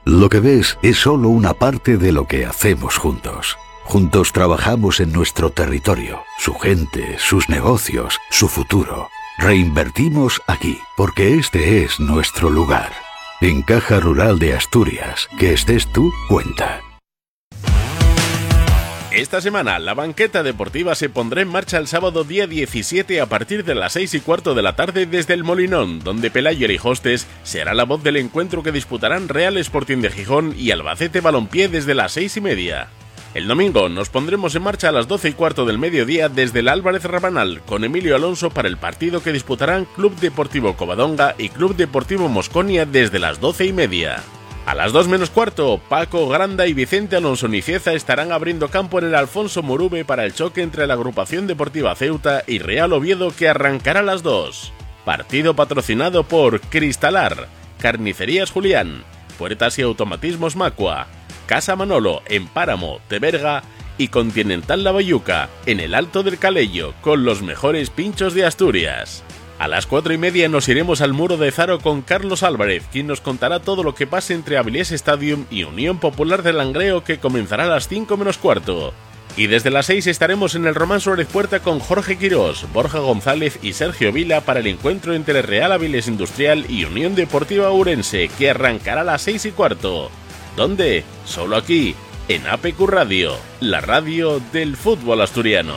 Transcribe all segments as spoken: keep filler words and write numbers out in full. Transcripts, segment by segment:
Lo que ves es solo una parte de lo que hacemos juntos. Juntos trabajamos en nuestro territorio, su gente, sus negocios, su futuro. Reinvertimos aquí, porque este es nuestro lugar. En Caja Rural de Asturias, que estés tú, cuenta. Esta semana, la banqueta deportiva se pondrá en marcha el sábado día diecisiete a partir de las seis y cuarto de la tarde desde el Molinón, donde Pelayo Erijostes será la voz del encuentro que disputarán Real Sporting de Gijón y Albacete Balompié desde las seis y media. El domingo nos pondremos en marcha a las doce y cuarto del mediodía desde el Álvarez Rabanal con Emilio Alonso para el partido que disputarán Club Deportivo Covadonga y Club Deportivo Mosconia desde las doce y media. A las dos menos cuarto, Paco Granda y Vicente Alonso Nicieza estarán abriendo campo en el Alfonso Morube para el choque entre la Agrupación Deportiva Ceuta y Real Oviedo que arrancará a las dos. Partido patrocinado por Cristalar, Carnicerías Julián, Puertas y Automatismos Macua, Casa Manolo en Páramo, Teberga y Continental La Bayuca en el Alto del Calello con los mejores pinchos de Asturias. A las cuatro y media nos iremos al Muro de Zaro con Carlos Álvarez, quien nos contará todo lo que pase entre Avilés Stadium y Unión Popular de Langreo, que comenzará a las cinco menos cuarto. Y desde las seis estaremos en el Román Suárez Puerta con Jorge Quirós, Borja González y Sergio Vila para el encuentro entre Real Avilés Industrial y Unión Deportiva Ourense, que arrancará a las seis y cuarto. ¿Dónde? Solo aquí, en A P Q Radio, la radio del fútbol asturiano.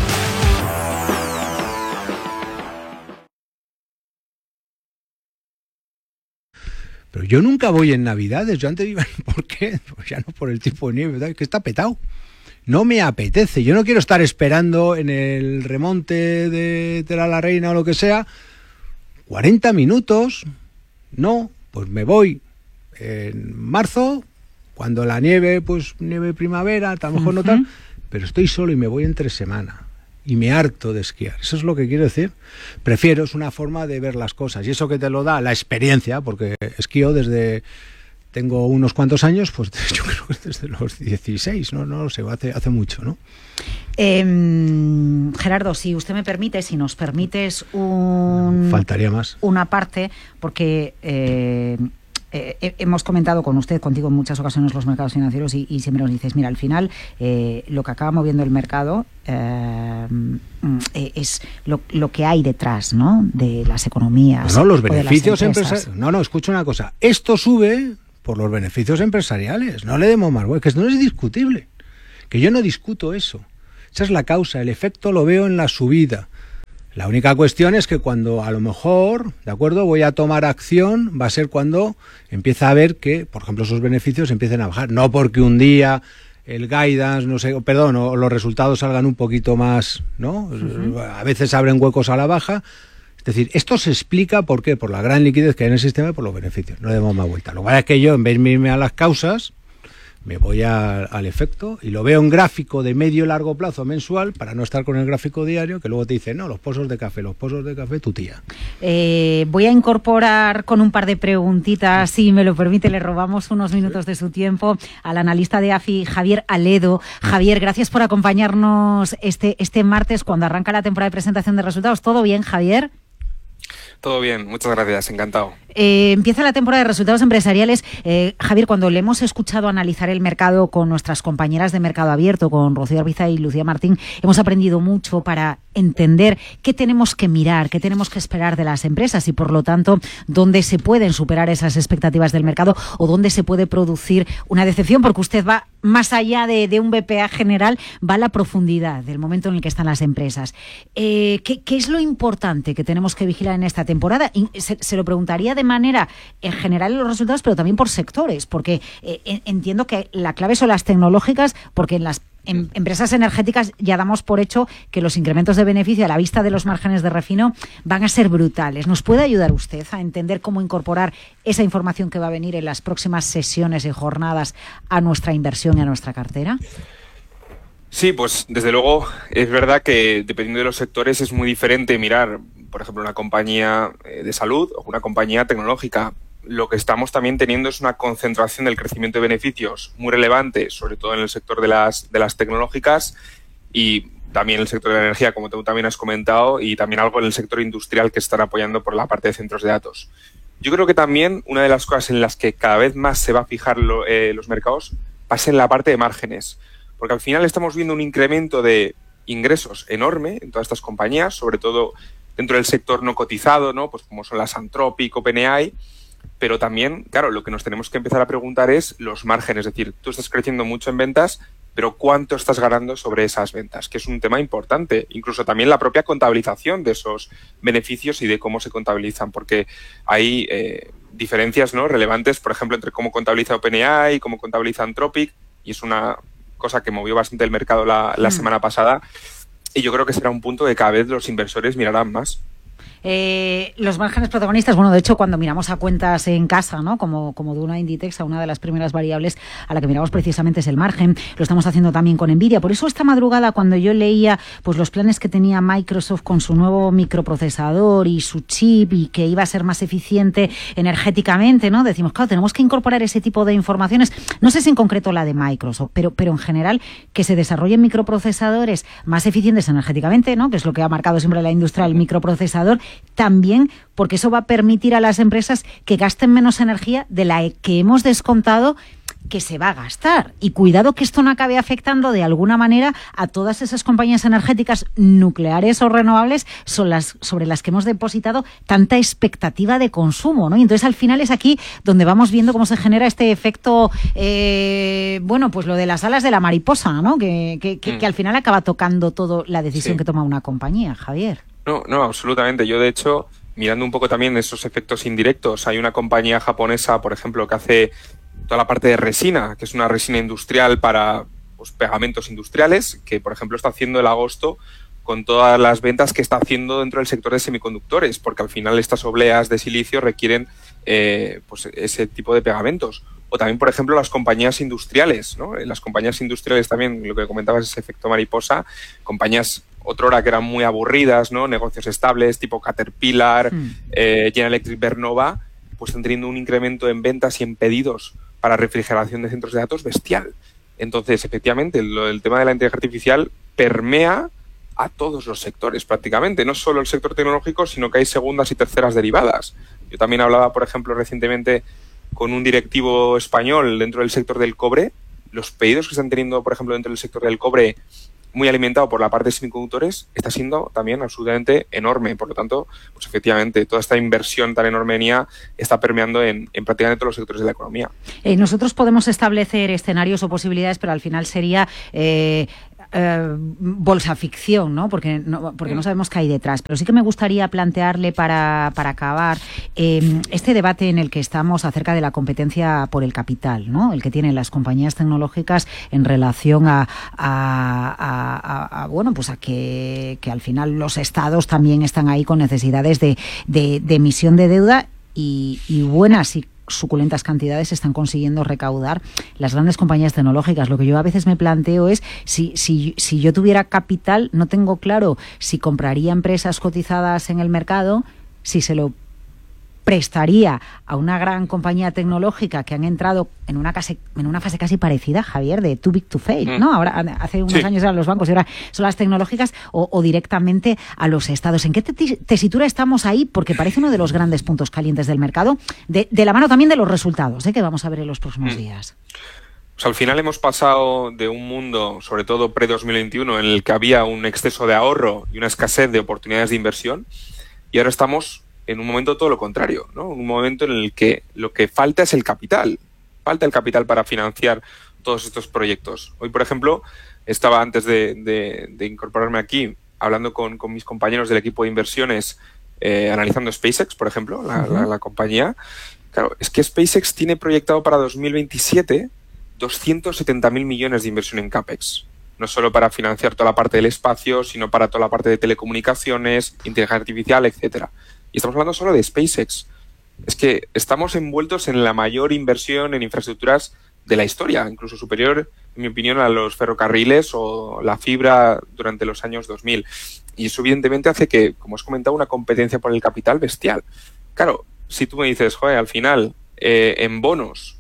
Pero yo nunca voy en Navidades, yo antes iba, ¿por qué? Pues ya no por el tipo de nieve, ¿verdad? Que está petado. No me apetece, yo no quiero estar esperando en el remonte de, de la, la Reina o lo que sea, cuarenta minutos, no, pues me voy en marzo, cuando la nieve, pues nieve primavera, a lo mejor uh-huh. no tal, pero estoy solo y me voy entre semana. Y me harto de esquiar, eso es lo que quiero decir. Prefiero, es una forma de ver las cosas, y eso que te lo da la experiencia, porque esquío desde, tengo unos cuantos años, pues yo creo que desde los dieciséis, no, no lo sé, hace, hace mucho, ¿no? Eh, Gerardo, si usted me permite, si nos permites un... Faltaría más. Una parte, porque... Eh, Eh, hemos comentado con usted, contigo en muchas ocasiones los mercados financieros y, y siempre nos dices, mira, al final eh, lo que acaba moviendo el mercado eh, es lo, lo que hay detrás, ¿no? De las economías. No, no los beneficios empresariales. No, no, escucha una cosa. Esto sube por los beneficios empresariales. No le demos más vueltas, que esto no es discutible. Que yo no discuto eso. Esa es la causa. El efecto lo veo en la subida. La única cuestión es que cuando a lo mejor, ¿de acuerdo?, voy a tomar acción, va a ser cuando empieza a ver que, por ejemplo, esos beneficios empiecen a bajar. No porque un día el guidance, no sé, perdón, o los resultados salgan un poquito más, ¿no? Uh-huh. A veces abren huecos a la baja. Es decir, esto se explica por qué, por la gran liquidez que hay en el sistema y por los beneficios. No le demos más vuelta. Lo que pasa es que yo, en vez de irme a las causas, me voy a, al efecto y lo veo en gráfico de medio y largo plazo mensual para no estar con el gráfico diario que luego te dice, no, los pozos de café, los pozos de café, tu tía. Eh, voy a incorporar con un par de preguntitas, si me lo permite, le robamos unos minutos de su tiempo al analista de A F I, Javier Aledo. Javier, gracias por acompañarnos este, este martes cuando arranca la temporada de presentación de resultados. ¿Todo bien, Javier? Todo bien, muchas gracias, encantado. Eh, empieza la temporada de resultados empresariales. Eh, Javier, cuando le hemos escuchado analizar el mercado con nuestras compañeras de Mercado Abierto, con Rocío Arbiza y Lucía Martín, hemos aprendido mucho para entender qué tenemos que mirar, qué tenemos que esperar de las empresas y, por lo tanto, dónde se pueden superar esas expectativas del mercado o dónde se puede producir una decepción, porque usted va más allá de, de un B P A general, va a la profundidad del momento en el que están las empresas. Eh, ¿qué, ¿Qué es lo importante que tenemos que vigilar en esta temporada? Y se, se lo preguntaría de manera en general en los resultados, pero también por sectores, porque eh, entiendo que la clave son las tecnológicas, porque en las en empresas energéticas ya damos por hecho que los incrementos de beneficio a la vista de los márgenes de refino van a ser brutales. ¿Nos puede ayudar usted a entender cómo incorporar esa información que va a venir en las próximas sesiones y jornadas a nuestra inversión y a nuestra cartera? Sí, pues desde luego es verdad que dependiendo de los sectores es muy diferente mirar, por ejemplo, una compañía de salud o una compañía tecnológica. Lo que estamos también teniendo es una concentración del crecimiento de beneficios muy relevante, sobre todo en el sector de las, de las tecnológicas y también el sector de la energía, como tú también has comentado, y también algo en el sector industrial que están apoyando por la parte de centros de datos. Yo creo que también una de las cosas en las que cada vez más se va a fijar lo, eh, los mercados va a ser en la parte de márgenes, porque al final estamos viendo un incremento de ingresos enorme en todas estas compañías, sobre todo dentro del sector no cotizado, ¿no? Pues como son las Anthropic, OpenAI, pero también, claro, lo que nos tenemos que empezar a preguntar es los márgenes, es decir, tú estás creciendo mucho en ventas, pero ¿cuánto estás ganando sobre esas ventas? Que es un tema importante. Incluso también la propia contabilización de esos beneficios y de cómo se contabilizan, porque hay eh, diferencias, ¿no?, relevantes, por ejemplo, entre cómo contabiliza OpenAI y cómo contabiliza Anthropic, y es una cosa que movió bastante el mercado la, la mm. semana pasada, y yo creo que será un punto que cada vez los inversores mirarán más. Eh, los márgenes protagonistas, bueno, de hecho, cuando miramos a cuentas en casa, ¿no? Como, como de una Inditex, una de las primeras variables a la que miramos precisamente es el margen. Lo estamos haciendo también con Nvidia. Por eso esta madrugada, cuando yo leía pues los planes que tenía Microsoft con su nuevo microprocesador y su chip y que iba a ser más eficiente energéticamente, ¿no? Decimos, claro, tenemos que incorporar ese tipo de informaciones. No sé si en concreto la de Microsoft, pero, pero en general que se desarrollen microprocesadores más eficientes energéticamente, ¿no? Que es lo que ha marcado siempre la industria del microprocesador. También porque eso va a permitir a las empresas que gasten menos energía de la que hemos descontado que se va a gastar. Y cuidado que esto no acabe afectando de alguna manera a todas esas compañías energéticas nucleares o renovables sobre las, sobre las que hemos depositado tanta expectativa de consumo, ¿no? Y entonces al final es aquí donde vamos viendo cómo se genera este efecto, eh, bueno, pues lo de las alas de la mariposa, ¿no? Que, que, que, mm. que al final acaba tocando todo la decisión sí. que toma una compañía, Javier. No, no, absolutamente. Yo, de hecho, mirando un poco también esos efectos indirectos, hay una compañía japonesa, por ejemplo, que hace toda la parte de resina, que es una resina industrial para pues, pegamentos industriales, que, por ejemplo, está haciendo el agosto con todas las ventas que está haciendo dentro del sector de semiconductores, porque al final estas obleas de silicio requieren eh, pues, ese tipo de pegamentos. O también, por ejemplo, las compañías industriales, ¿no? En las compañías industriales también, lo que comentabas, ese efecto mariposa, compañías otrora que eran muy aburridas, ¿no? Negocios estables, tipo Caterpillar, mm. eh, General Electric, Vernova, pues están teniendo un incremento en ventas y en pedidos para refrigeración de centros de datos bestial. Entonces, efectivamente, lo, el tema de la inteligencia artificial permea a todos los sectores prácticamente, no solo el sector tecnológico, sino que hay segundas y terceras derivadas. Yo también hablaba, por ejemplo, recientemente con un directivo español dentro del sector del cobre. Los pedidos que están teniendo, por ejemplo, dentro del sector del cobre, muy alimentado por la parte de semiconductores, está siendo también absolutamente enorme. Por lo tanto, pues efectivamente, toda esta inversión tan enorme en I A está permeando en, en prácticamente todos los sectores de la economía. Eh, nosotros podemos establecer escenarios o posibilidades, pero al final sería Eh... Eh, bolsa ficción, ¿no? Porque no, porque no sabemos qué hay detrás. Pero sí que me gustaría plantearle para, para acabar eh, este debate en el que estamos acerca de la competencia por el capital, ¿no? El que tienen las compañías tecnológicas en relación a, a, a, a bueno, pues a que, que al final los estados también están ahí con necesidades de, de, de emisión de deuda y, y buenas y suculentas cantidades están consiguiendo recaudar las grandes compañías tecnológicas. Lo que yo a veces me planteo es si, si, si yo tuviera capital, no tengo claro si compraría empresas cotizadas en el mercado, si se lo prestaría a una gran compañía tecnológica que han entrado en una casi, en una fase casi parecida, Javier, de too big to fail, ¿no? Ahora, hace unos sí. años eran los bancos y ahora son las tecnológicas, o, o directamente a los estados. ¿En qué tesitura estamos ahí? Porque parece uno de los grandes puntos calientes del mercado, de, de la mano también de los resultados, ¿eh? Que vamos a ver en los próximos mm. días. Pues al final hemos pasado de un mundo, sobre todo pre-dos mil veintiuno, en el que había un exceso de ahorro y una escasez de oportunidades de inversión, y ahora estamos en un momento todo lo contrario, ¿no? Un momento en el que lo que falta es el capital. Falta el capital para financiar todos estos proyectos. Hoy, por ejemplo, estaba antes de, de, de incorporarme aquí, hablando con, con mis compañeros del equipo de inversiones, eh, analizando SpaceX, por ejemplo, la, uh-huh. la, la compañía. Claro, es que SpaceX tiene proyectado para dos mil veintisiete doscientos setenta mil millones de inversión en CAPEX. No solo para financiar toda la parte del espacio, sino para toda la parte de telecomunicaciones, inteligencia artificial, etcétera. Y estamos hablando solo de SpaceX. Es que estamos envueltos en la mayor inversión en infraestructuras de la historia, incluso superior, en mi opinión, a los ferrocarriles o la fibra durante los años dos mil. Y eso evidentemente hace que, como has comentado, una competencia por el capital bestial. Claro, si tú me dices, joder, al final, eh, en bonos,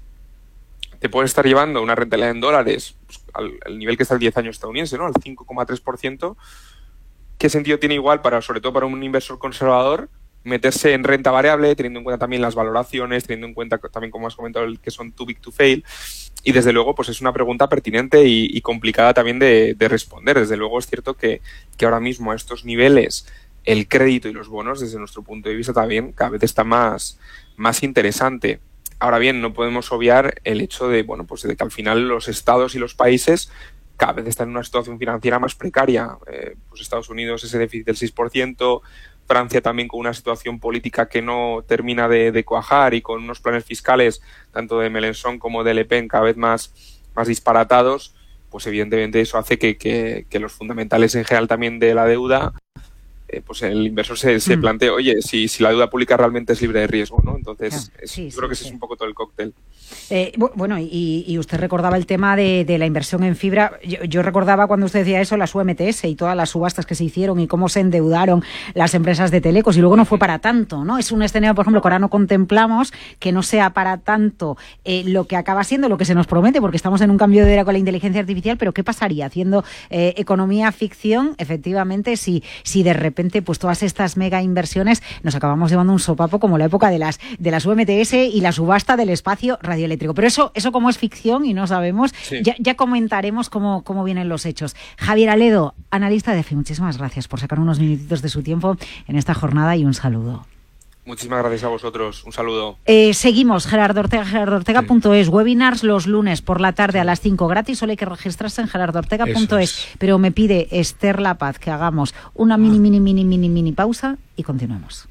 te puedes estar llevando una rentabilidad en dólares pues, al, al nivel que está el diez años estadounidense, ¿no? Al cinco coma tres por ciento, ¿qué sentido tiene igual, para, sobre todo para un inversor conservador, meterse en renta variable, teniendo en cuenta también las valoraciones, teniendo en cuenta también, como has comentado, el que son too big to fail. Y desde luego, pues es una pregunta pertinente y, y complicada también de, de responder. Desde luego es cierto que, que ahora mismo a estos niveles el crédito y los bonos, desde nuestro punto de vista también, cada vez está más, más interesante. Ahora bien, no podemos obviar el hecho de, bueno, pues de que al final los estados y los países cada vez están en una situación financiera más precaria. Eh, pues Estados Unidos ese déficit del seis por ciento, Francia también con una situación política que no termina de, de cuajar y con unos planes fiscales, tanto de Mélenchon como de Le Pen, cada vez más, más disparatados, pues evidentemente eso hace que, que, que los fundamentales en general también de la deuda, eh, pues el inversor se, se mm. plantee, oye, si, si la deuda pública realmente es libre de riesgo, ¿no? Entonces, claro, es, sí, yo sí, creo que sí. ese es un poco todo el cóctel. Eh, bueno, y, y usted recordaba el tema de, de la inversión en fibra. Yo, yo recordaba cuando usted decía eso, las U M T S y todas las subastas que se hicieron y cómo se endeudaron las empresas de telecos y luego no fue para tanto, ¿no? Es un escenario, por ejemplo, que ahora no contemplamos, que no sea para tanto eh, lo que acaba siendo lo que se nos promete, porque estamos en un cambio de era con la inteligencia artificial, pero ¿qué pasaría haciendo eh, economía ficción? Efectivamente, si, si de repente pues todas estas mega inversiones nos acabamos llevando un sopapo como la época de las, de las U M T S y la subasta del espacio radioeléctrico. Pero eso, eso como es ficción y no sabemos, sí. ya, ya comentaremos cómo, cómo vienen los hechos. Javier Aledo, analista de F I, muchísimas gracias por sacar unos minutitos de su tiempo en esta jornada y un saludo. Muchísimas gracias a vosotros. Un saludo. Eh, seguimos, Gerardo Ortega, gerardo ortega punto es. Sí. Webinars los lunes por la tarde a las cinco gratis. Solo hay que registrarse en gerardo ortega punto es. Pero me pide Esther La Paz que hagamos una mini, mini, mini, mini, mini pausa y continuamos.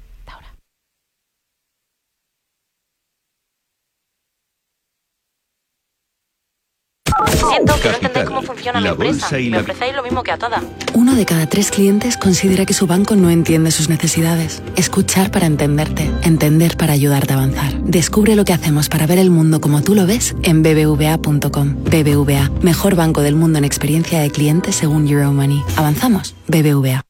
Siento que no entendéis cómo funciona mi empresa. Me ofrecéis lo mismo que a todas. Uno de cada tres clientes considera que su banco no entiende sus necesidades. Escuchar para entenderte. Entender para ayudarte a avanzar. Descubre lo que hacemos para ver el mundo como tú lo ves en b b v a punto com. B B V A, mejor banco del mundo en experiencia de cliente según Euromoney. Avanzamos. B B V A.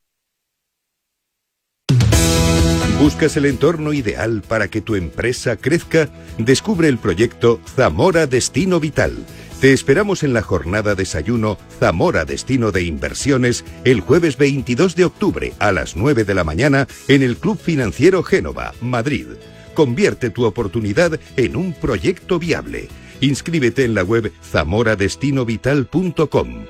¿Buscas el entorno ideal para que tu empresa crezca? Descubre el proyecto Zamora Destino Vital. Te esperamos en la jornada desayuno Zamora Destino de Inversiones el jueves veintidós de octubre a las nueve de la mañana en el Club Financiero Génova, Madrid. Convierte tu oportunidad en un proyecto viable. Inscríbete en la web zamora destino vital punto com.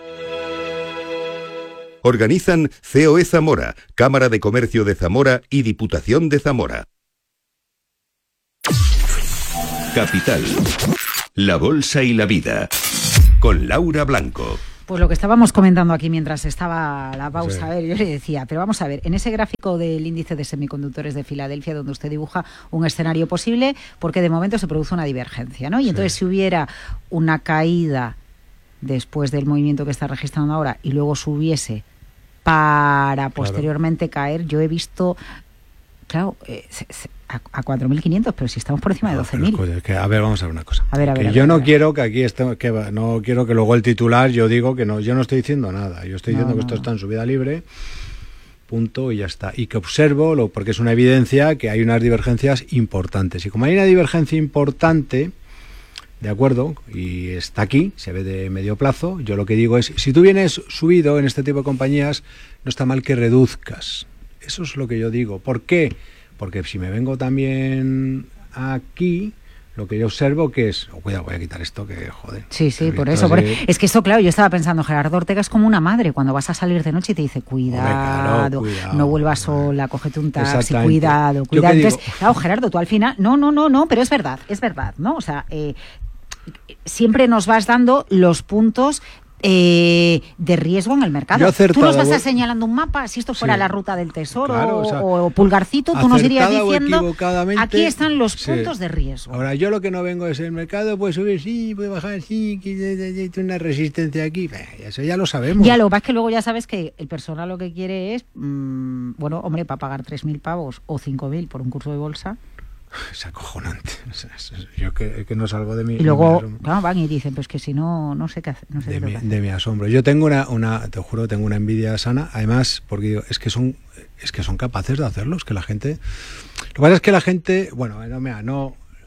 Organizan C O E Zamora, Cámara de Comercio de Zamora y Diputación de Zamora. Capital. La bolsa y la vida. Con Laura Blanco. Pues lo que estábamos comentando aquí mientras estaba la pausa, sí. A ver, yo le decía, pero vamos a ver, en ese gráfico del índice de semiconductores de Filadelfia, donde usted dibuja un escenario posible, porque de momento se produce una divergencia, ¿no? Y entonces sí. Si hubiera una caída después del movimiento que está registrando ahora y luego subiese para posteriormente claro. caer, yo he visto, claro, eh, se, se, a, a cuatro mil quinientos, pero si estamos por encima de doce mil. A ver, vamos a ver una cosa. A ver, a ver, que a ver, yo a ver, no a ver. quiero que aquí esté, que no quiero que luego el titular yo digo que no, yo no estoy diciendo nada. Yo estoy diciendo no, no, que esto no. está en subida libre, punto y ya está. Y que observo, lo, porque es una evidencia, que hay unas divergencias importantes. Y como hay una divergencia importante, de acuerdo, y está aquí, se ve de medio plazo, yo lo que digo es, si tú vienes subido en este tipo de compañías, no está mal que reduzcas. Eso es lo que yo digo. ¿Por qué? Porque si me vengo también aquí, lo que yo observo que es... Oh, cuidado, voy a quitar esto que joder. Sí, sí, por eso. Por... Es que esto, claro, yo estaba pensando, Gerardo Ortega es como una madre cuando vas a salir de noche y te dice, cuidado, claro, cuidado no vuelvas sola, cógete un taxi, cuidado, cuidado. Entonces, digo... claro, Gerardo, tú al final... No, no, no, no, pero es verdad, es verdad, ¿no? O sea, eh, siempre nos vas dando los puntos... Eh, de riesgo en el mercado. Tú nos vas a señalando un mapa, si esto fuera sí. la ruta del tesoro claro, o, sea, o Pulgarcito, tú nos irías diciendo aquí están los sí. puntos de riesgo. Ahora, yo lo que no vengo es el mercado puede subir, sí, puede bajar, sí, que tiene una resistencia aquí, eso ya lo sabemos. Ya, lo que pasa es que luego ya sabes que el personal lo que quiere es, mmm, bueno, hombre, para pagar tres mil pavos o cinco mil por un curso de bolsa. Es acojonante. Yo que, que no salgo de mi... Y luego, mi claro, van y dicen, pues que si no, no sé qué hacer. No sé de, mi, de mi asombro. Yo tengo una, una, te juro, tengo una envidia sana, además, porque digo, es que son, es que son capaces de hacerlo, es que la gente... Lo que pasa es que la gente, bueno, no, mira, no,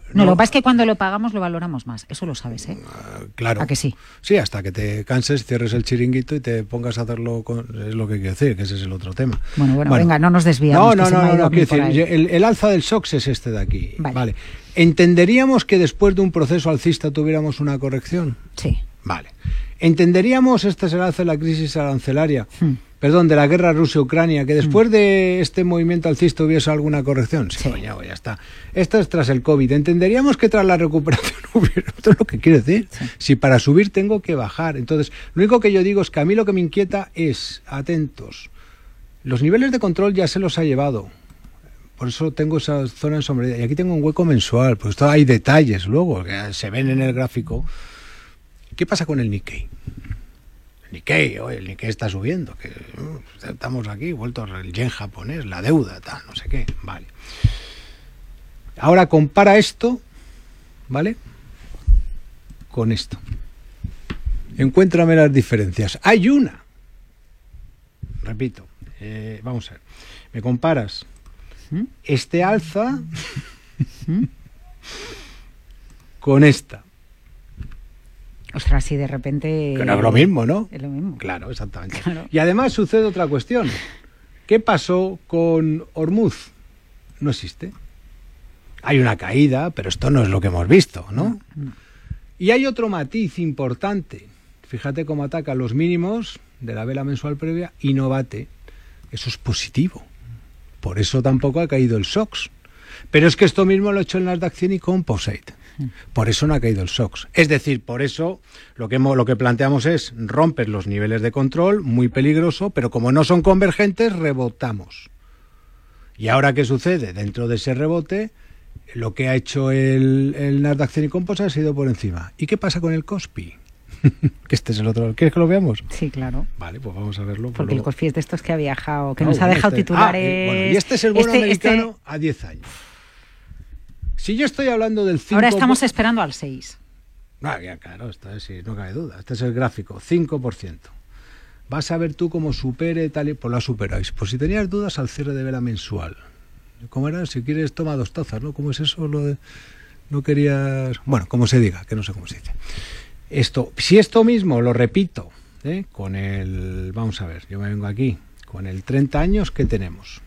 No, no, lo que pasa es que cuando lo pagamos lo valoramos más, eso lo sabes, ¿eh? Uh, claro. ¿A que sí? Sí, hasta que te canses, cierres el chiringuito y te pongas a hacerlo, con, es lo que quiero decir, que ese es el otro tema. Bueno, bueno, bueno venga, no nos desviamos. No, no, no, no, no quiero decir, el, el alza del S O X es este de aquí. Vale. vale. ¿Entenderíamos que después de un proceso alcista tuviéramos una corrección? Sí. Vale. ¿Entenderíamos, este es el alza de la crisis arancelaria, hmm. perdón, de la guerra Rusia-Ucrania, que después hmm. de este movimiento alcista hubiese alguna corrección? Sí, sí. Coño, ya está. Esto es tras el COVID. ¿Entenderíamos que tras la recuperación hubiera? Esto es lo que quiero decir. Sí. Si para subir tengo que bajar. Entonces, lo único que yo digo es que a mí lo que me inquieta es, atentos, los niveles de control ya se los ha llevado. Por eso tengo esa zona en sombra. Y aquí tengo un hueco mensual. Pues esto hay detalles luego, que se ven en el gráfico. ¿Qué pasa con el Nikkei? El Nikkei, oye, el Nikkei está subiendo, que uh, estamos aquí, vuelto al yen japonés, la deuda, tal, no sé qué, vale. Ahora compara esto, ¿vale? Con esto. Encuéntrame las diferencias. Hay una. Repito, eh, vamos a ver. Me comparas este alza con esta. Ostras, si de repente... Que no es lo mismo, ¿no? Es lo mismo. Claro, exactamente. Claro. Y además sucede otra cuestión. ¿Qué pasó con Hormuz? No existe. Hay una caída, pero esto no es lo que hemos visto, ¿no? no, no. Y hay otro matiz importante. Fíjate cómo ataca los mínimos de la vela mensual previa y no bate. Eso es positivo. Por eso tampoco ha caído el S O X. Pero es que esto mismo lo ha hecho el Nasdaq cien y Composite. Por eso no ha caído el S O X. Es decir, por eso lo que, hemos, lo que planteamos es romper los niveles de control, muy peligroso, pero como no son convergentes, rebotamos. ¿Y ahora qué sucede? Dentro de ese rebote, lo que ha hecho el, el Nasdaq cien y Composite ha sido por encima. ¿Y qué pasa con el Kospi? Que este es el otro. ¿Quieres que lo veamos? Sí, claro. Vale, pues vamos a verlo. Porque luego... el Kospi es de estos que ha viajado, que no, nos ha dejado este... titulares... Ah, eh, bueno, y este es el bono este, americano este... a diez años. Si yo estoy hablando del cinco... Ahora estamos esperando al seis. Ah, ya, claro, esto es, sí, no cabe duda. Este es el gráfico, cinco por ciento. Vas a ver tú cómo supere tal y... Pues lo superáis. Pues si tenías dudas, al cierre de vela mensual. ¿Cómo era? Si quieres, toma dos tazas, ¿no? ¿Cómo es eso? Lo de... No querías... Bueno, como se diga, que no sé cómo se dice. Esto, si esto mismo lo repito, ¿eh? Con el... Vamos a ver, yo me vengo aquí. Con el treinta años, ¿qué tenemos?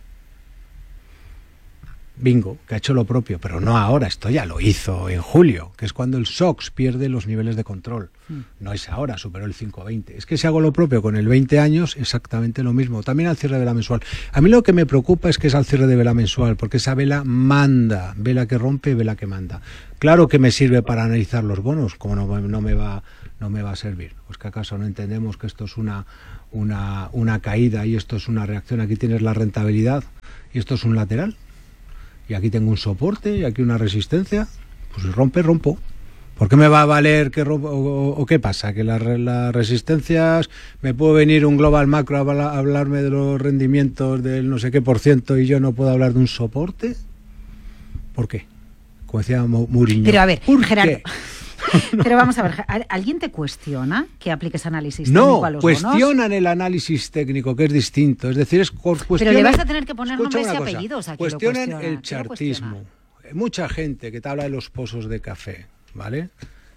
Bingo, que ha hecho lo propio, pero no ahora, esto ya lo hizo en julio, que es cuando el S O X pierde los niveles de control. Mm. No es ahora, superó el cinco veinte. Es que si hago lo propio con el veinte años, exactamente lo mismo. También al cierre de vela mensual. A mí lo que me preocupa es que es al cierre de vela mensual, porque esa vela manda, vela que rompe, vela que manda. Claro que me sirve para analizar los bonos, como no, no me va, no me va a servir. Pues que acaso no entendemos que esto es una, una, una caída y esto es una reacción. Aquí tienes la rentabilidad y esto es un lateral. Y aquí tengo un soporte y aquí una resistencia, pues si rompe, rompo. ¿Por qué me va a valer que rompo? O, o qué pasa? ¿Que las la resistencias, me puede venir un global macro a, habla, a hablarme de los rendimientos del no sé qué por ciento y yo no puedo hablar de un soporte? ¿Por qué? Como decía Mourinho. Pero a ver, Gerardo... Pero vamos a ver, ¿alguien te cuestiona que apliques análisis técnico no, a los bonos? No, cuestionan el análisis técnico, que es distinto. Es decir, es cuestionan... Pero le vas a tener que poner nombres y apellidos aquí. Cuestionan lo el chartismo. Mucha gente que te habla de los pozos de café, ¿vale?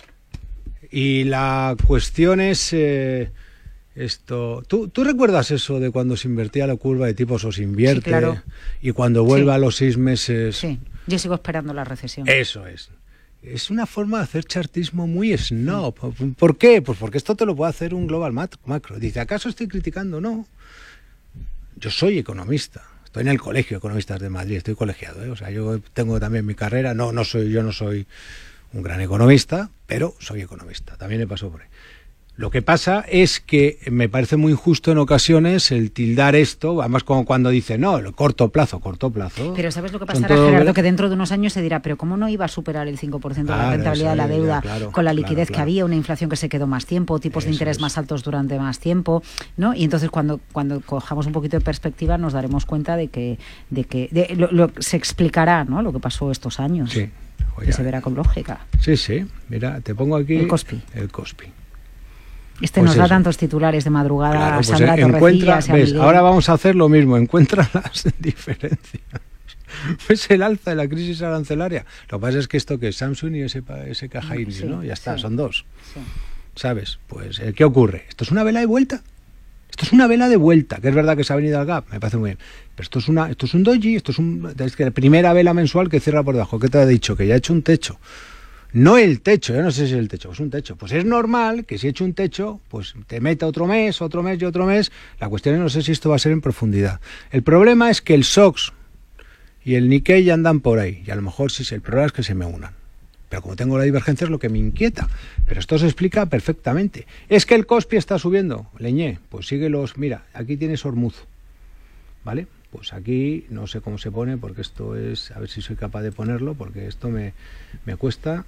Y la cuestión es... Eh, esto. ¿Tú, ¿Tú recuerdas eso de cuando se invertía la curva de tipos o se invierte? Sí, claro. Y cuando vuelve sí. a los seis meses... Sí, yo sigo esperando la recesión. Eso es. Es una forma de hacer chartismo muy snob. ¿Por qué? Pues porque esto te lo puede hacer un global macro. Dice, ¿acaso estoy criticando? No. Yo soy economista. Estoy en el Colegio de Economistas de Madrid. Estoy colegiado, ¿eh? O sea, yo tengo también mi carrera. No, no soy, yo no soy un gran economista, pero soy economista. También me pasó por ahí. Lo que pasa es que me parece muy injusto en ocasiones el tildar esto, además como cuando dice, no, el corto plazo, corto plazo. Pero ¿sabes lo que pasará, Gerardo? Ver... Que dentro de unos años se dirá, pero ¿cómo no iba a superar el cinco por ciento de claro, la rentabilidad de la deuda ya, claro, con la liquidez claro, claro. que había, una inflación que se quedó más tiempo, tipos eso de interés es. más altos durante más tiempo, ¿no? Y entonces cuando cuando cojamos un poquito de perspectiva nos daremos cuenta de que de que de, lo, lo, se explicará, ¿no? Lo que pasó estos años. Sí. Oye, que se verá con lógica. Sí, sí. Mira, te pongo aquí... El Kospi. El Kospi. Este pues nos eso. da tantos titulares de madrugada, claro, pues Sandra encuentra, Torrecillas, ves, ahora vamos a hacer lo mismo, encuentra las diferencias. Es el alza de la crisis arancelaria. Lo que pasa es que esto que es Samsung y ese, ese caja iris, sí, ¿no? Ya está, sí. Son dos. Sí. ¿Sabes? Pues, ¿qué ocurre? Esto es una vela de vuelta. Esto es una vela de vuelta, que es verdad que se ha venido al gap, me parece muy bien. Pero esto es una, esto es un doji, esto es, un, es que la primera vela mensual que cierra por debajo. ¿Qué te ha dicho? Que ya ha hecho un techo. No el techo, yo no sé si es el techo, es un techo. Pues es normal que si he hecho un techo, pues te meta otro mes, otro mes y otro mes. La cuestión es no sé si esto va a ser en profundidad. El problema es que el S O X y el Nikkei ya andan por ahí. Y a lo mejor sí, el problema es que se me unan. Pero como tengo la divergencia es lo que me inquieta. Pero esto se explica perfectamente. Es que el Kospi está subiendo. Leñé, pues sigue los... Mira, aquí tienes Hormuz. ¿Vale? Pues aquí no sé cómo se pone porque esto es... A ver si soy capaz de ponerlo porque esto me, me cuesta...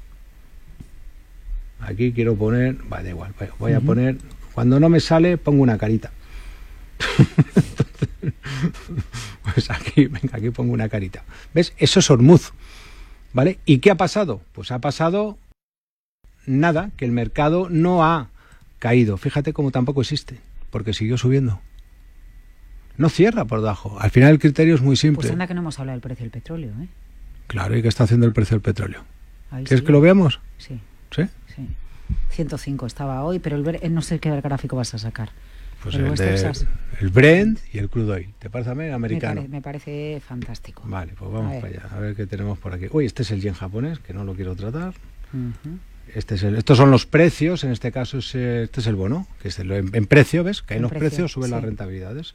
Aquí quiero poner... Va, da igual. Voy a uh-huh. poner... Cuando no me sale, pongo una carita. Entonces, pues aquí, venga, aquí pongo una carita. ¿Ves? Eso es Hormuz. ¿Vale? ¿Y qué ha pasado? Pues ha pasado nada, que el mercado no ha caído. Fíjate cómo tampoco existe, porque siguió subiendo. No cierra por debajo. Al final el criterio es muy simple. Pues anda que no hemos hablado del precio del petróleo, ¿eh? Claro, ¿y qué está haciendo el precio del petróleo? Ahí ¿Quieres sí. que lo veamos? Sí. ¿Sí? Sí. ciento cinco estaba hoy, pero el, no sé qué gráfico vas a sacar. Pues el, el, de, el Brent y el crude oil. ¿Te parece a mí, americano? Me, pare, me parece fantástico. Vale, pues vamos para allá. A ver qué tenemos por aquí. Uy, este es el yen japonés, que no lo quiero tratar. Uh-huh. Este es el, estos son los precios, en este caso es, este es el bono, que es el, en, en precio, ¿ves? Caen los precio, precios, suben sí. las rentabilidades.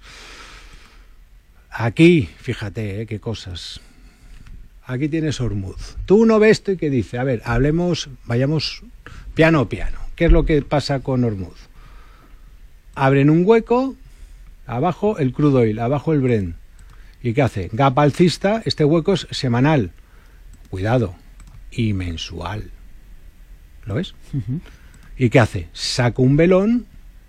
Aquí, fíjate, ¿eh? Qué cosas. Aquí tienes Hormuz. Tú uno ves esto y que dice, a ver, hablemos, vayamos piano a piano. ¿Qué es lo que pasa con Hormuz? Abren un hueco, abajo el crude oil, abajo el Brent. ¿Y qué hace? Gap alcista, este hueco es semanal. Cuidado. Y mensual. ¿Lo ves? Uh-huh. ¿Y qué hace? Saca un velón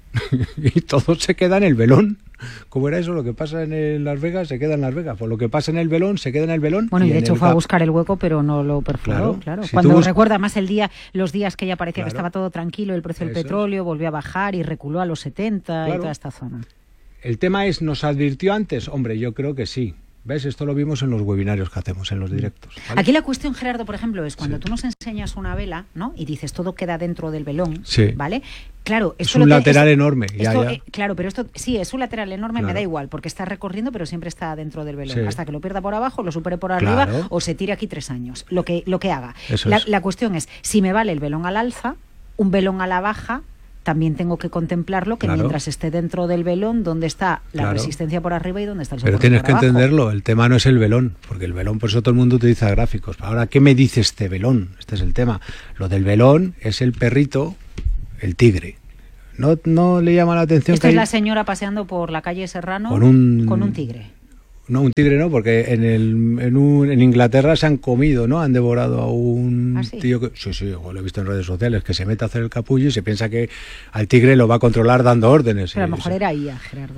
y todo se queda en el velón. ¿Cómo era eso? Lo que pasa en el Las Vegas se queda en Las Vegas. Por lo que pasa en el velón se queda en el velón. Bueno, y, y de hecho fue gap. a buscar el hueco, pero no lo perforó. Claro. claro. Si Cuando bus... recuerda más el día, los días que ya parecía claro. que estaba todo tranquilo, el precio del eso. petróleo volvió a bajar y reculó a los setenta claro. y toda esta zona. El tema es, ¿nos advirtió antes? Hombre, yo creo que sí. ¿Ves? Esto lo vimos en los webinarios que hacemos, en los directos. ¿Vale? Aquí la cuestión, Gerardo, por ejemplo, es cuando sí. tú nos enseñas una vela, ¿no? Y dices, todo queda dentro del velón, sí. ¿vale? Claro, esto es un lo lateral que, enorme. Esto, ya, ya. Eh, claro, pero esto sí, es un lateral enorme, claro. me da igual, porque está recorriendo, pero siempre está dentro del velón. Sí. Hasta que lo pierda por abajo, lo supere por arriba claro. o se tire aquí tres años. Lo que, lo que haga. Eso La, es. la cuestión es, si me vale el velón al alza, un velón a la baja, también tengo que contemplarlo, que claro. mientras esté dentro del velón, donde está la claro. resistencia por arriba y donde está el soporte. Pero tienes por que abajo. entenderlo, el tema no es el velón, porque el velón, por eso todo el mundo utiliza gráficos. Ahora, ¿qué me dice este velón? Este es el tema. Lo del velón es el perrito, el tigre. ¿No, no le llama la atención? Esta que es hay... la señora paseando por la calle Serrano con un, con un tigre. No, un tigre no, porque en el en, un, en Inglaterra se han comido, ¿no? Han devorado a un ¿Ah, sí? tío que... Sí, sí, lo he visto en redes sociales, que se mete a hacer el capullo y se piensa que al tigre lo va a controlar dando órdenes. Pero a lo mejor era I A, Gerardo.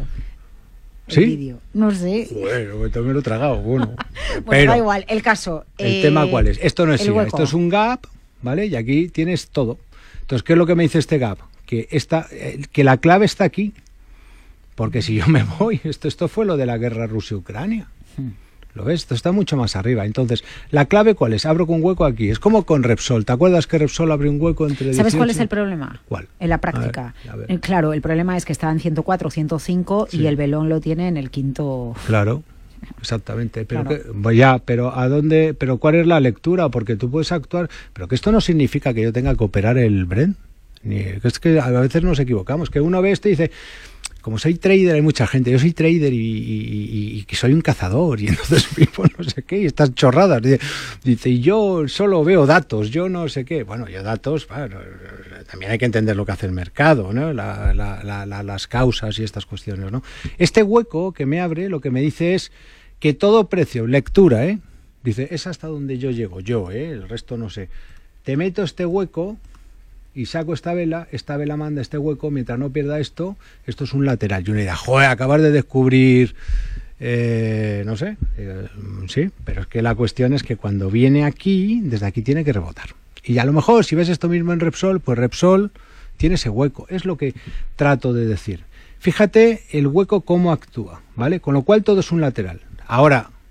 El ¿Sí? vídeo. No sé. Bueno, también me lo he tragado, bueno. bueno, Pero, da igual, el caso. ¿El eh, tema cuál es? Esto no es I A, hueco. esto es un gap, ¿vale? Y aquí tienes todo. Entonces, ¿qué es lo que me dice este gap? Que, esta, eh, que la clave está aquí. Porque si yo me voy, esto, esto fue lo de la guerra Rusia-Ucrania. ¿Lo ves? Esto está mucho más arriba. Entonces, ¿la clave cuál es? Abro con un hueco aquí. Es como con Repsol. ¿Te acuerdas que Repsol abrió un hueco entre ¿Sabes dieciocho? cuál es el problema? ¿Cuál? En la práctica. A ver, a ver. Eh, claro, el problema es que está en ciento cuatro, ciento cinco sí. y el velón lo tiene en el quinto. Claro. Exactamente, pero claro. que, ya, pero ¿a dónde? Pero ¿cuál es la lectura? Porque tú puedes actuar, pero que esto no significa que yo tenga que operar el Brent. Ni, es que a veces nos equivocamos, que uno ve esto y dice, como soy trader, hay mucha gente, yo soy trader y, y, y, y soy un cazador, y entonces vivo no sé qué, y estas chorradas. Dice, dice, y yo solo veo datos, yo no sé qué. Bueno, yo datos, bueno, también hay que entender lo que hace el mercado, ¿no? La, la, la, la, las causas y estas cuestiones, ¿no? Este hueco que me abre, lo que me dice es que todo precio, lectura, ¿eh? Dice, es hasta donde yo llego, yo, ¿eh? El resto no sé. Te meto este hueco y saco esta vela, esta vela manda este hueco, mientras no pierda esto, esto es un lateral. Y uno dirá, joder, acabas de descubrir, eh, no sé, eh, sí, pero es que la cuestión es que cuando viene aquí, desde aquí tiene que rebotar. Y a lo mejor, si ves esto mismo en Repsol, pues Repsol tiene ese hueco, es lo que trato de decir. Fíjate el hueco cómo actúa, ¿vale? Con lo cual todo es un lateral. Ahora,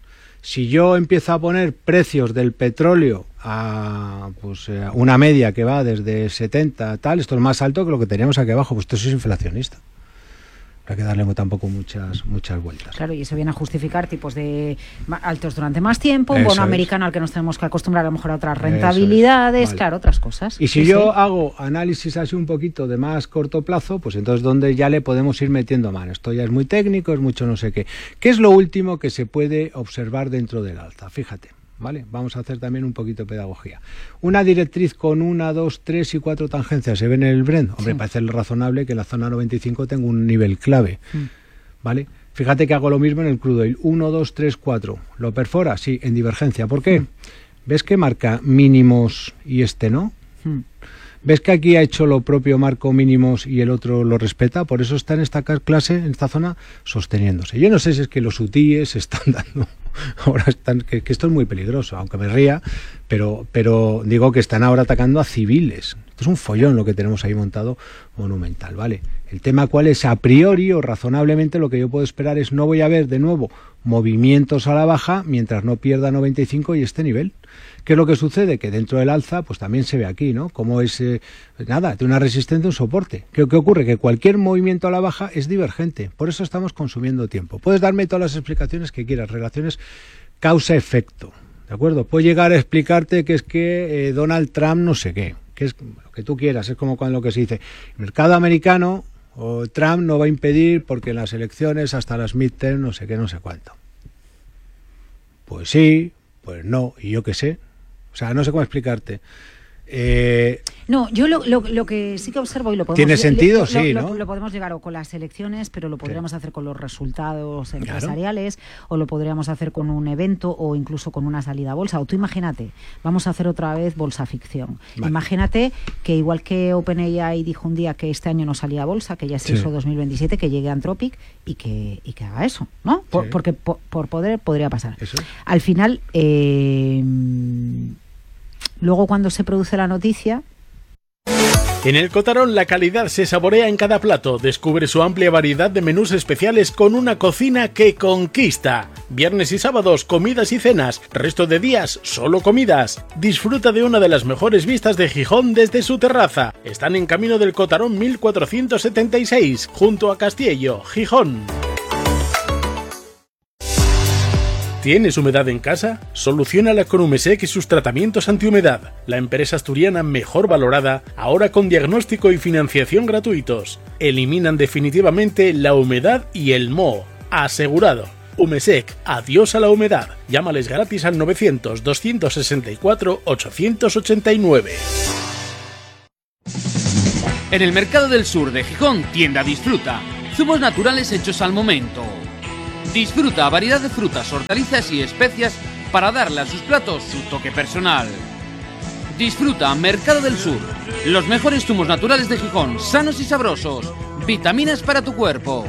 Si yo empiezo a poner precios del petróleo a pues a una media que va desde setenta, tal, esto es más alto que lo que teníamos aquí abajo, pues esto es inflacionista. Hay que darle tampoco muchas muchas vueltas. Claro, y eso viene a justificar tipos de altos durante más tiempo, un bono americano al que nos tenemos que acostumbrar a lo mejor a otras rentabilidades, vale. Claro, otras cosas. Y si sí, yo sí. hago análisis así un poquito de más corto plazo, pues entonces donde ya le podemos ir metiendo mano. Esto ya es muy técnico, es mucho no sé qué. ¿Qué es lo último que se puede observar dentro del alza? Fíjate. ¿Vale? Vamos a hacer también un poquito de pedagogía. Una directriz con una, dos, tres y cuatro tangencias se ve en el Brent. Hombre, sí. Parece razonable que en la zona noventa y cinco tenga un nivel clave. Mm. ¿Vale? Fíjate que hago lo mismo en el crudo oil. uno, dos, tres, cuatro. ¿Lo perfora? Sí, en divergencia. ¿Por qué? Mm. ¿Ves que marca mínimos y este no? Mm. ¿Ves que aquí ha hecho lo propio, marco mínimos y el otro lo respeta? Por eso está en esta clase, en esta zona, sosteniéndose. Yo no sé si es que los hutíes se están dando... Ahora están, que, que esto es muy peligroso, aunque me ría, pero, pero digo que están ahora atacando a civiles. Esto es un follón lo que tenemos ahí montado monumental, ¿vale? El tema cuál es, a priori o razonablemente lo que yo puedo esperar es no voy a ver de nuevo movimientos a la baja mientras no pierda noventa y cinco y este nivel. ¿Qué es lo que sucede? Que dentro del alza, pues también se ve aquí, ¿no? Como es, eh, nada, de una resistencia, un soporte. ¿Qué, ¿Qué ocurre? Que cualquier movimiento a la baja es divergente. Por eso estamos consumiendo tiempo. Puedes darme todas las explicaciones que quieras, relaciones causa-efecto, ¿de acuerdo? Puedo llegar a explicarte que es que eh, Donald Trump no sé qué, que es lo que tú quieras, es como cuando lo que se dice, el mercado americano o Trump no va a impedir porque en las elecciones hasta las midterm no sé qué, no sé cuánto. Pues sí, pues no, y yo qué sé. O sea, no sé cómo explicarte. Eh, no, yo lo, lo, lo que sí que observo y lo podemos... ¿Tiene sentido? Lo, sí, lo, ¿no? Lo, lo podemos llegar o con las elecciones, pero lo podríamos sí. hacer con los resultados empresariales, claro. O lo podríamos hacer con un evento o incluso con una salida a bolsa. O tú imagínate, vamos a hacer otra vez bolsa ficción. Vale. Imagínate que igual que OpenAI dijo un día que este año no salía a bolsa, que ya es sí. eso dos mil veintisiete, que llegue Anthropic y que, y que haga eso, ¿no? Por, sí. Porque por, por poder podría pasar. ¿Eso? Al final... Eh, luego cuando se produce la noticia... En el Cotarón la calidad se saborea en cada plato. Descubre su amplia variedad de menús especiales con una cocina que conquista. Viernes y sábados, comidas y cenas. Resto de días, solo comidas. Disfruta de una de las mejores vistas de Gijón desde su terraza. Están en camino del Cotarón mil cuatrocientos setenta y seis, junto a Castiello, Gijón. ¿Tienes humedad en casa? Soluciónala con Umesec y sus tratamientos antihumedad. La empresa asturiana mejor valorada, ahora con diagnóstico y financiación gratuitos. Eliminan definitivamente la humedad y el moho. Asegurado. Umesec, adiós a la humedad. Llámales gratis al novecientos, doscientos sesenta y cuatro, ochocientos ochenta y nueve. En el Mercado del Sur de Gijón, tienda Disfruta. Zumos naturales hechos al momento. Disfruta variedad de frutas, hortalizas y especias para darle a sus platos su toque personal. Disfruta Mercado del Sur. Los mejores zumos naturales de Gijón, sanos y sabrosos. Vitaminas para tu cuerpo.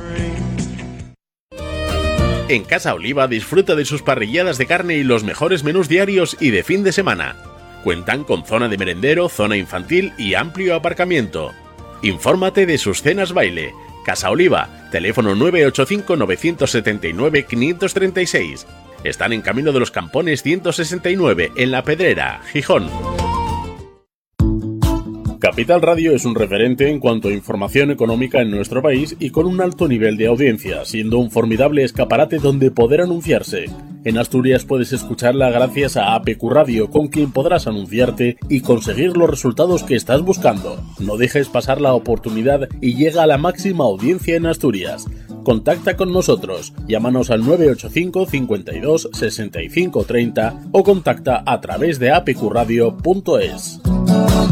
En Casa Oliva disfruta de sus parrilladas de carne y los mejores menús diarios y de fin de semana. Cuentan con zona de merendero, zona infantil y amplio aparcamiento. Infórmate de sus cenas baile. Casa Oliva, teléfono nueve ocho cinco, nueve siete nueve, cinco tres seis. Están en Camino de los Campones ciento sesenta y nueve, en La Pedrera, Gijón. Capital Radio es un referente en cuanto a información económica en nuestro país y con un alto nivel de audiencia, siendo un formidable escaparate donde poder anunciarse. En Asturias puedes escucarla gracias a A P Q Radio, con quien podrás anunciarte y conseguir los resultados que estás buscando. No dejes pasar la oportunidad y llega a la máxima audiencia en Asturias. Contacta con nosotros, llámanos al nueve ocho cinco, cincuenta y dos, sesenta y cinco treinta o contacta a través de a p q radio punto es.